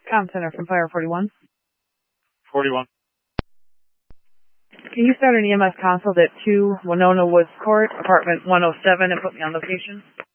Com Center from Fire 41. 41. Can you start an EMS consult at 2 Winona Woods Court, apartment 107, and put me on location?